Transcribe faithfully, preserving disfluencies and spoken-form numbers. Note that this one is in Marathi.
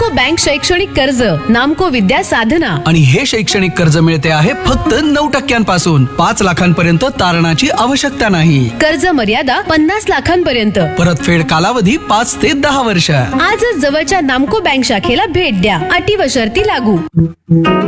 बँक शैक्षणिक कर्ज, नामको विद्या साधना. आणि हे शैक्षणिक कर्ज मिळते आहे फक्त नऊ टक्क्यांपासून. पाच लाखांपर्यंत तारणाची आवश्यकता नाही. कर्ज मर्यादा पन्नास लाखांपर्यंत. परतफेड कालावधी पाच ते दहा वर्ष. आजच जवळच्या नामको बँक शाखेला भेट द्या. अटी व शर्ती लागू.